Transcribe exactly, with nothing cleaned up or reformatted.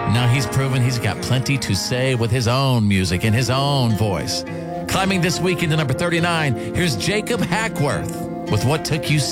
Now he's proven he's got plenty to say with his own music and his own voice. Climbing this week into number thirty-nine, here's Jacob Hackworth with What Took You So